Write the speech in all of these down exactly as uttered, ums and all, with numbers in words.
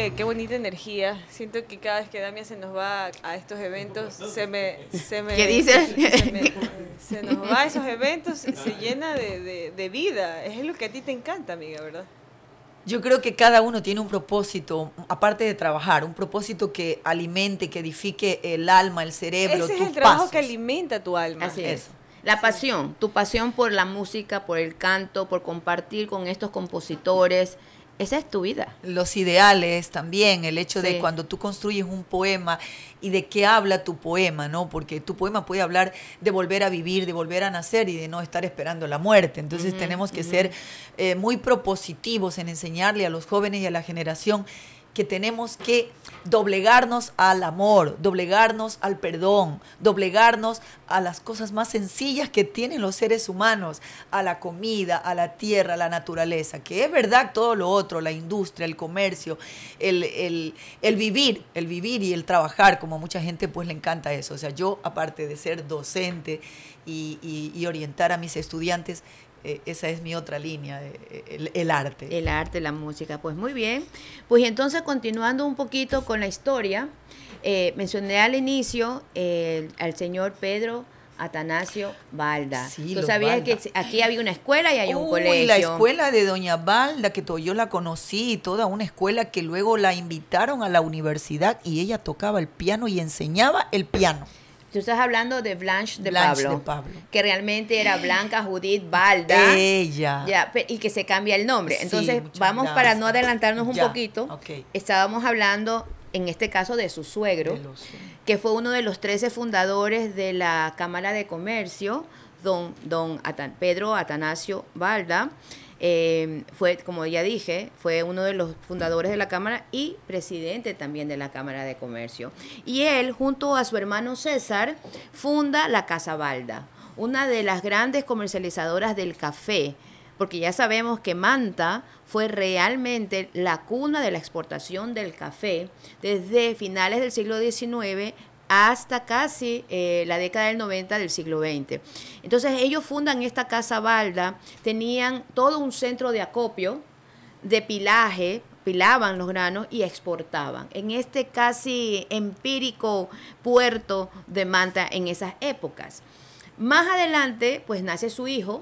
qué, qué bonita energía. Siento que cada vez que Damia se nos va a estos eventos, se me... Se me ¿Qué dices? Se, me, se nos va a esos eventos, se llena de, de, de vida. Es lo que a ti te encanta, amiga, ¿verdad? Yo creo que cada uno tiene un propósito, aparte de trabajar, un propósito que alimente, que edifique el alma, el cerebro, Ese es tus el trabajo pasos. que alimenta tu alma. Así es. Eso. La pasión, tu pasión por la música, por el canto, por compartir con estos compositores, esa es tu vida. Los ideales también, el hecho Sí. de cuando tú construyes un poema y de qué habla tu poema, ¿no? Porque tu poema puede hablar de volver a vivir, de volver a nacer y de no estar esperando la muerte. Entonces Uh-huh, tenemos que uh-huh. ser eh, muy propositivos en enseñarle a los jóvenes y a la generación que tenemos que doblegarnos al amor, doblegarnos al perdón, doblegarnos a las cosas más sencillas que tienen los seres humanos, a la comida, a la tierra, a la naturaleza, que es verdad todo lo otro, la industria, el comercio, el, el, el vivir, el vivir y el trabajar, como mucha gente pues le encanta eso. O sea, yo aparte de ser docente y, y, y orientar a mis estudiantes, Eh, esa es mi otra línea, eh, el, el arte. El arte, la música, pues muy bien. Pues entonces, continuando un poquito con la historia, eh, mencioné al inicio eh, al señor Pedro Atanasio Balda. Sí, Tú los sabías Balda. que aquí había una escuela y hay un Uy, colegio. la escuela de Doña Balda, que to- yo la conocí, toda una escuela que luego la invitaron a la universidad y ella tocaba el piano y enseñaba el piano. Tú estás hablando de Blanche de, Blanche Pablo, de Pablo. que realmente era Blanca Judith Balda. Ella. Ya, pe- y que se cambia el nombre. Sí, Entonces, muchas vamos para gracias. no adelantarnos un Ya, poquito. ok. Estábamos hablando, en este caso, de su suegro, De los- que fue uno de los trece fundadores de la Cámara de Comercio, don, don Atan- Pedro Atanasio Balda. Eh, fue, como ya dije, fue uno de los fundadores de la Cámara y presidente también de la Cámara de Comercio. Y él, junto a su hermano César, funda la Casa Balda, una de las grandes comercializadoras del café, porque ya sabemos que Manta fue realmente la cuna de la exportación del café desde finales del siglo diecinueve hasta casi eh, la década del noventa del siglo veinte. Entonces ellos fundan esta Casa Balda, tenían todo un centro de acopio, de pilaje, pilaban los granos y exportaban en este casi empírico puerto de Manta en esas épocas. Más adelante, pues nace su hijo,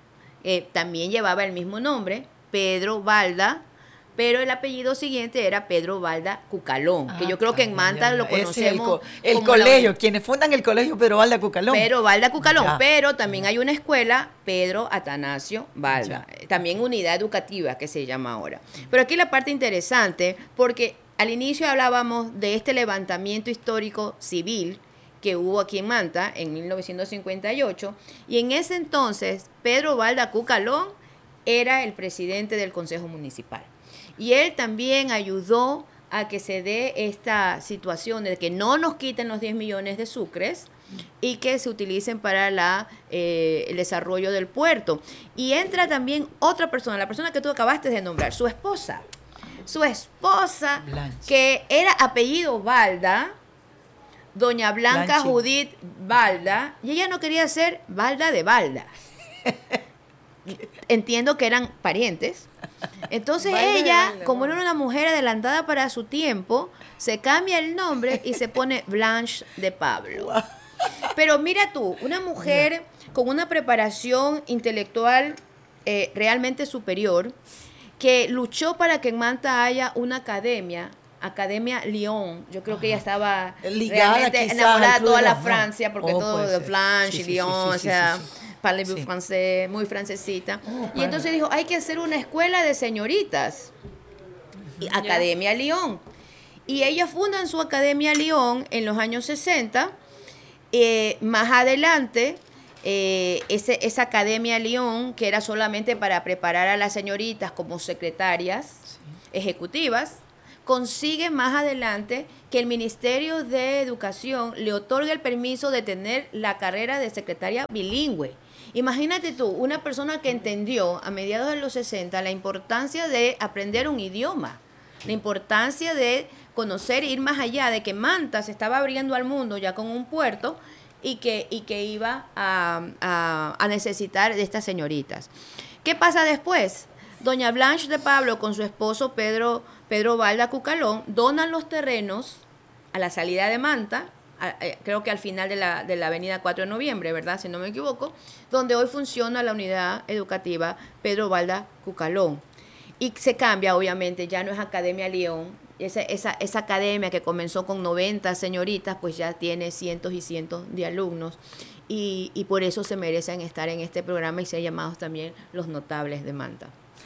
eh, también llevaba el mismo nombre, Pedro Balda, pero el apellido siguiente era Pedro Balda Cucalón, Ah, que yo creo que en Manta ya, lo ya. Ese es conocemos. el, co- el como colegio, la- quienes fundan el colegio Pedro Balda Cucalón. Pedro Balda Cucalón, Ya. pero también hay una escuela, Pedro Atanasio Balda, Ya. también unidad educativa que se llama ahora. Pero aquí la parte interesante, porque al inicio hablábamos de este levantamiento histórico civil que hubo aquí en Manta en mil novecientos cincuenta y ocho, y en ese entonces Pedro Balda Cucalón era el presidente del Consejo Municipal. Y él también ayudó a que se dé esta situación de que no nos quiten los diez millones de sucres y que se utilicen para la, eh, el desarrollo del puerto. Y entra también otra persona, la persona que tú acabaste de nombrar, su esposa. Su esposa, Blanche. que era apellido Balda, doña Blanca Blanche. Judith Balda, y ella no quería ser Balda de Balda. Entiendo que eran parientes. Entonces Balda de ella, Balda, como wow. era una mujer adelantada para su tiempo, se cambia el nombre y se pone Blanche de Pablo. Pero mira tú, una mujer con una preparación intelectual eh, realmente superior, que luchó para que en Manta haya una academia, Academia Lyon. Yo creo que ella estaba Ligada realmente quizás enamorada al de toda Club de la los Francia, porque Oh, todo puede de ser. Blanche, Sí, sí, Lyon, sí, sí, o sí, sea, sí, sí. parlez-vous Sí. français, muy francesita. Oh, Y para. entonces dijo, hay que hacer una escuela de señoritas. Y Academia Lyon. Y ellas fundan su Academia Lyon en los años sesenta. Eh, más adelante, eh, ese, esa Academia Lyon, que era solamente para preparar a las señoritas como secretarias ejecutivas, consigue más adelante que el Ministerio de Educación le otorgue el permiso de tener la carrera de secretaria bilingüe. Imagínate tú, una persona que entendió a mediados de los sesenta la importancia de aprender un idioma, la importancia de conocer e ir más allá, de que Manta se estaba abriendo al mundo ya con un puerto y que, y que iba a, a, a necesitar de estas señoritas. ¿Qué pasa después? Doña Blanche de Pablo con su esposo Pedro, Pedro Balda Cucalón donan los terrenos a la salida de Manta, a, a, creo que al final de la, de la avenida cuatro de noviembre, ¿verdad? Si no me equivoco, donde hoy funciona la unidad educativa Pedro Balda Cucalón. Y se cambia, obviamente, ya no es Academia León, esa, esa, esa academia que comenzó con noventa señoritas, pues ya tiene cientos y cientos de alumnos. Y, y por eso se merecen estar en este programa y ser llamados también los notables de Manta.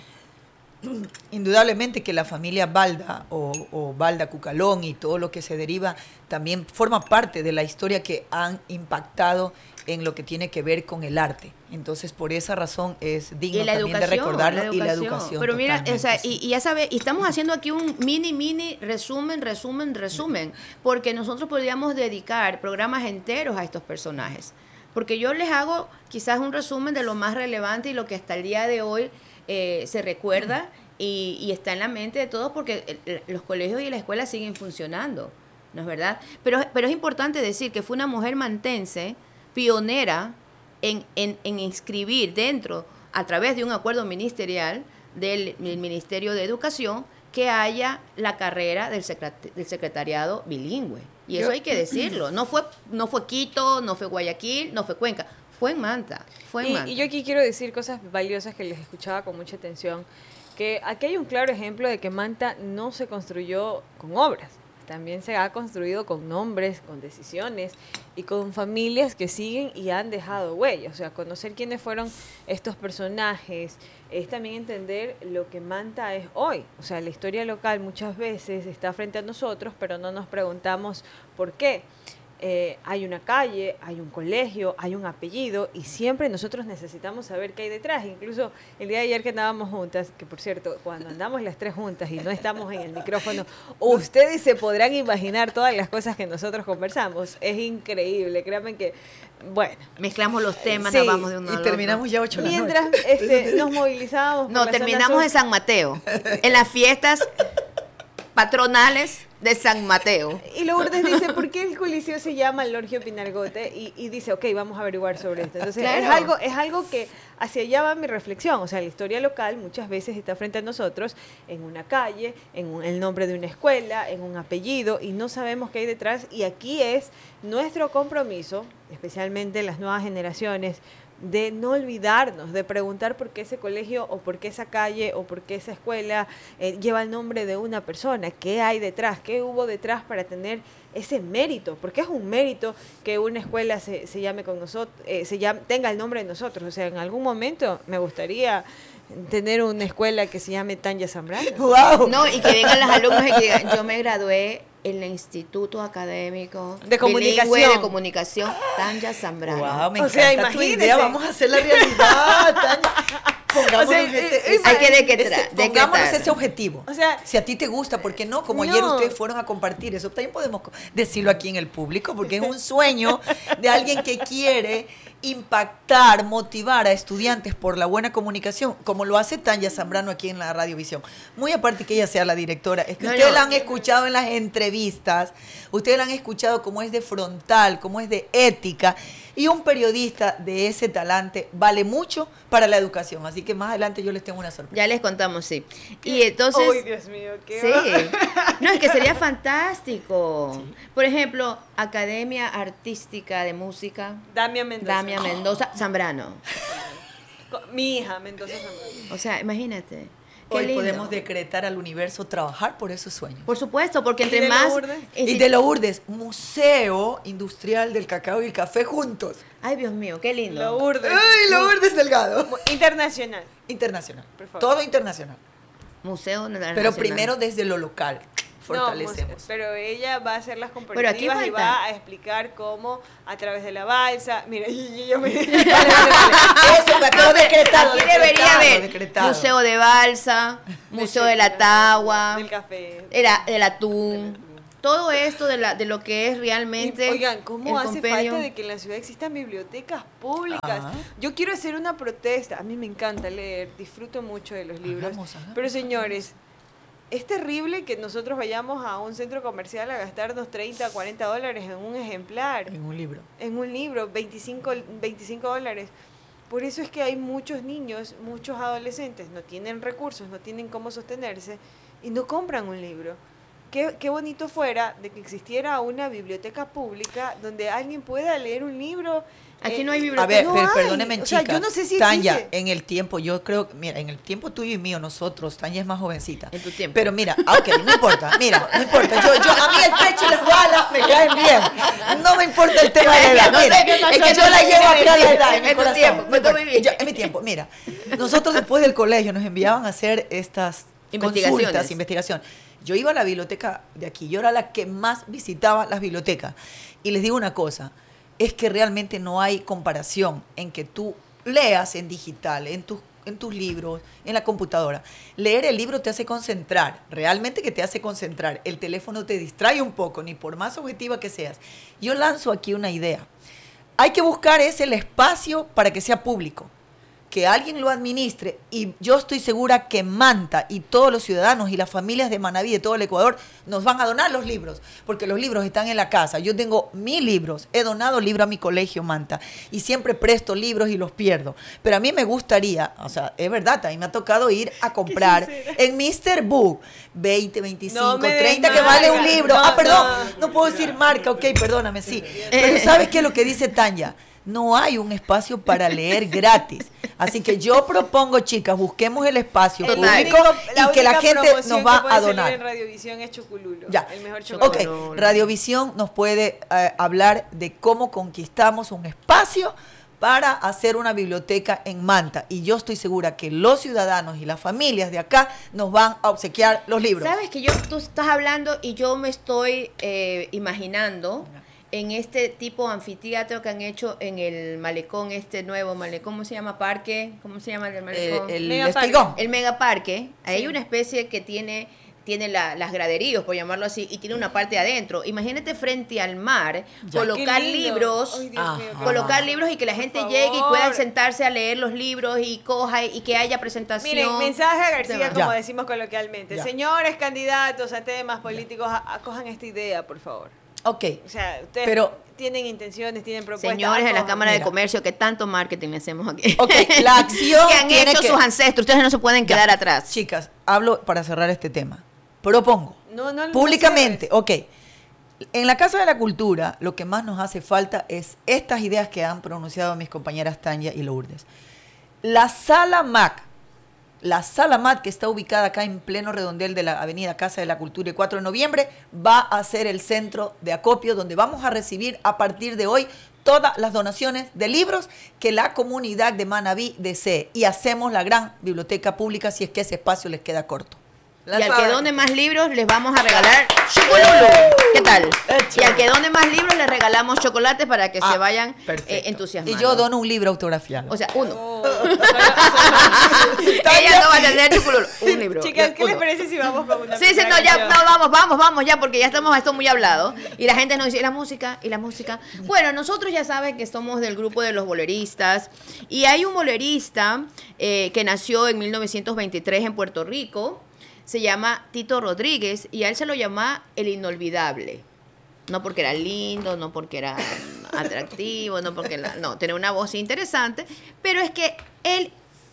Indudablemente que la familia Balda o, o Balda Cucalón y todo lo que se deriva también forma parte de la historia que han impactado en lo que tiene que ver con el arte. Entonces, por esa razón es digno también de recordarlo, y la educación. Pero mira, o sea, sí. y, y ya sabes, y estamos haciendo aquí un mini, mini resumen, resumen, resumen, porque nosotros podríamos dedicar programas enteros a estos personajes. Porque yo les hago quizás un resumen de lo más relevante y lo que hasta el día de hoy eh, se recuerda y, y está en la mente de todos, porque el, los colegios y la escuela siguen funcionando, ¿no es verdad? Pero, pero es importante decir que fue una mujer mantense, pionera en, en, en inscribir dentro, a través de un acuerdo ministerial del, del Ministerio de Educación, que haya la carrera del, secret, del secretariado bilingüe. Y eso Yo, hay que decirlo. No fue, no fue Quito, no fue Guayaquil, no fue Cuenca, fue en Manta. Fue en y, Manta. y yo aquí quiero decir cosas valiosas que les escuchaba con mucha atención, que aquí hay un claro ejemplo de que Manta no se construyó con obras. También se ha construido con nombres, con decisiones y con familias que siguen y han dejado huellas. O sea, conocer quiénes fueron estos personajes es también entender lo que Manta es hoy. O sea, la historia local muchas veces está frente a nosotros, pero no nos preguntamos por qué. Eh, hay una calle, hay un colegio, hay un apellido y siempre nosotros necesitamos saber qué hay detrás. Incluso el día de ayer que andábamos juntas, que por cierto, cuando andamos las tres juntas y no estamos en el micrófono, ustedes se podrán imaginar todas las cosas que nosotros conversamos. Es increíble, créanme que, bueno. Mezclamos los temas, sí, nos vamos de uno y terminamos ya ocho de la noche. Mientras este, nos movilizábamos. No, terminamos en San Mateo, en las fiestas patronales de San Mateo. Y Lourdes dice, ¿por qué el coliseo se llama Lorgio Pinargote? Y, y dice, ok, vamos a averiguar sobre esto. Entonces, claro. es, algo, es algo que hacia allá va mi reflexión. O sea, la historia local muchas veces está frente a nosotros en una calle, en un, el nombre de una escuela, en un apellido, y no sabemos qué hay detrás. Y aquí es nuestro compromiso, especialmente las nuevas generaciones, de no olvidarnos, de preguntar por qué ese colegio o por qué esa calle o por qué esa escuela eh, lleva el nombre de una persona, qué hay detrás, qué hubo detrás para tener ese mérito, porque es un mérito que una escuela se, se llame con nosotros, eh, se llame, tenga el nombre de nosotros. O sea, en algún momento me gustaría tener una escuela que se llame Tanya Zambrano. ¡Wow! No, y que vengan los alumnos y que digan, yo me gradué en el Instituto Académico de Comunicación de Comunicación Tanya Zambrano. Wow, me o encanta sea, tu idea, vamos a hacer la realidad, Tanya. Pongámonos, o sea, ese, ese, hay que decretar, ese, pongámonos ese objetivo. O sea, si a ti te gusta, ¿por qué no? Como no. ayer ustedes fueron a compartir eso, también podemos decirlo aquí en el público, porque es un sueño de alguien que quiere impactar, motivar a estudiantes por la buena comunicación, como lo hace Tanya Zambrano aquí en la Radiovisión. Muy aparte que ella sea la directora, es que no, ustedes no. la han escuchado en las entrevistas, ustedes la han escuchado cómo es de frontal, cómo es de ética, y un periodista de ese talante vale mucho para la educación. Así que más adelante yo les tengo una sorpresa. Ya les contamos, sí. Y entonces... ¡Ay, Dios mío! ¿Qué sí. Va? No, es que sería fantástico. Sí. Por ejemplo, Academia Artística de Música. Damián Mendoza. Damián Mendoza Zambrano. Mi hija, Mendoza Zambrano. O sea, imagínate. Hoy lindo. Podemos decretar al universo trabajar por esos sueños. Por supuesto, porque entre ¿Y más... Y de Lourdes, Museo Industrial del Cacao y el Café juntos. Ay, Dios mío, qué lindo. Lourdes. Ay, Lourdes Delgado. Internacional. Internacional. Todo internacional. Museo Internacional. Pero primero desde lo local. Fortalecemos. No, pero ella va a hacer las comparativas y va a explicar cómo a través de la balsa. Mira, yo me. Vale, vale, vale. Eso me acabo decretado. Aquí debería haber Museo de Balsa, Museo de la Tagua, del café, el, el atún. Todo esto de, la, de lo que es realmente. Y, oigan, ¿cómo hace compendio? falta de que en la ciudad existan bibliotecas públicas? Ajá. Yo quiero hacer una protesta. A mí me encanta leer, disfruto mucho de los libros. Hagamos, hagamos, pero señores, es terrible que nosotros vayamos a un centro comercial a gastarnos treinta, cuarenta dólares en un ejemplar. En un libro. En un libro, veinticinco, veinticinco dólares. Por eso es que hay muchos niños, muchos adolescentes, no tienen recursos, no tienen cómo sostenerse y no compran un libro. Qué, qué bonito fuera de que existiera una biblioteca pública donde alguien pueda leer un libro. Aquí eh, no hay biblioteca. A ver, no pero hay. perdóneme, O chica. sea, yo no sé si Tanya, existe. en el tiempo, yo creo, mira, en el tiempo tuyo y mío, nosotros, Tanya es más jovencita. En tu tiempo. Pero mira, ah, ok, no importa, mira, no importa. Yo, yo, a mí el pecho y las balas me caen bien. No me importa el tema de la edad. No sé Mira, qué pasó, es que yo yo la no llevo sé acá a la qué edad, en en mi tu corazón. tiempo, No me importa. tocó vivir. Yo- en mi tiempo, mira, nosotros después del colegio nos enviaban a hacer estas Investigaciones. consultas, investigación. Yo iba a la biblioteca de aquí, yo era la que más visitaba las bibliotecas. Y les digo una cosa, es que realmente no hay comparación en que tú leas en digital, en tus, en tus libros, en la computadora. Leer el libro te hace concentrar, realmente que te hace concentrar. El teléfono te distrae un poco, ni por más objetiva que seas. Yo lanzo aquí una idea. Hay que buscar ese el espacio para que sea público, que alguien lo administre, y yo estoy segura que Manta y todos los ciudadanos y las familias de Manabí, de todo el Ecuador, nos van a donar los libros, porque los libros están en la casa. Yo tengo mil libros, he donado libros a mi colegio Manta, y siempre presto libros y los pierdo. Pero a mí me gustaría, o sea, es verdad, a mí me ha tocado ir a comprar en míster Book veinte, veinticinco, No me des treinta que vale un marca. libro. No, ah, perdón, no. no puedo decir marca, ok, perdóname, sí. Pero ¿sabes qué es lo que dice Tanya? No hay un espacio para leer gratis. Así que yo propongo, chicas, busquemos el espacio El público único- y que la única gente promoción nos va que puede a salir donar. en Radiovisión es Chocululo. Ya. El mejor chocolate. Ok, Radiovisión nos puede eh, hablar de cómo conquistamos un espacio para hacer una biblioteca en Manta. Y yo estoy segura que los ciudadanos y las familias de acá nos van a obsequiar los libros. Sabes que yo, tú estás hablando y yo me estoy eh, imaginando en este tipo de anfiteatro que han hecho en el malecón, este nuevo malecón, ¿cómo se llama? Parque, ¿cómo se llama el malecón? El, el Mega espigón. El megaparque. Hay Sí. una especie que tiene tiene la- las graderíos, por llamarlo así, y tiene una parte adentro. Imagínate frente al mar, Ya. colocar Qué lindo. libros, Ay, Dios Ajá. mío, qué colocar hermoso. libros y que la Por gente favor. llegue y puedan sentarse a leer los libros y coja y que haya presentación. Miren, mensaje a García, Ya. como Ya. decimos coloquialmente. Ya. Señores candidatos a temas políticos, a- acojan esta idea, por favor. Ok, O sea, ustedes Pero- tienen intenciones, tienen propuestas. Señores de la acojan. Cámara Mira. de Comercio, que tanto marketing hacemos aquí. ok, la acción que han tiene hecho que- sus ancestros. Ustedes no se pueden Ya. quedar atrás. Chicas, hablo para cerrar este tema. Propongo, No, no, no públicamente, cierres. ok. En la Casa de la Cultura, lo que más nos hace falta es estas ideas que han pronunciado mis compañeras Tanya y Lourdes. La Sala M A C, la Sala M A C que está ubicada acá en pleno redondel de la Avenida Casa de la Cultura y cuatro de noviembre, va a ser el centro de acopio donde vamos a recibir a partir de hoy todas las donaciones de libros que la comunidad de Manabí desee, y hacemos la gran biblioteca pública si es que ese espacio les queda corto. La Y al que saben. done más libros les vamos a regalar chocolulu. ¿Qué tal? Hecho. Y al que done más libros les regalamos chocolates para que Ah, se vayan perfecto. eh, entusiasmando. Y yo dono un libro autografiado. O sea, uno. Oh, solo- solo- Ella no va a tener chocolulu. Un libro. Chicas, ¿qué les Uno. parece si vamos con una Sí, sí, primera no, ya, canción? no, vamos, vamos, vamos ya, porque ya estamos esto muy hablado. Y la gente nos dice, ¿y la música? ¿Y la música? Bueno, nosotros ya saben que somos del grupo de los boleristas. Y hay un bolerista eh, que nació en mil novecientos veintitrés en Puerto Rico. Se llama Tito Rodríguez y a él se lo llama El Inolvidable. No porque era lindo, no porque era atractivo, no porque... La, no, tenía una voz interesante. Pero es que él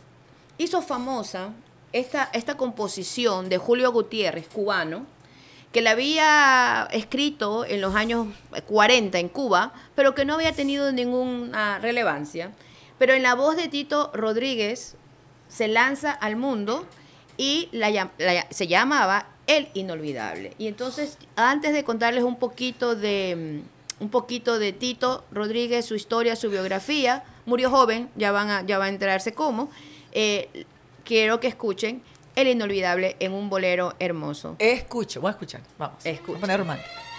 hizo famosa esta, esta composición de Julio Gutiérrez, cubano, que la había escrito en los años cuarenta en Cuba, pero que no había tenido ninguna relevancia. Pero en la voz de Tito Rodríguez se lanza al mundo y la, llam- la- se llamaba El Inolvidable. Y entonces, antes de contarles un poquito de mm, un poquito de Tito Rodríguez, su historia, su biografía, murió joven, ya van a, ya va a enterarse cómo. Eh, quiero que escuchen El Inolvidable en un bolero hermoso. Escucho, voy a escuchar. Vamos. Escucha. Voy a poner romántico.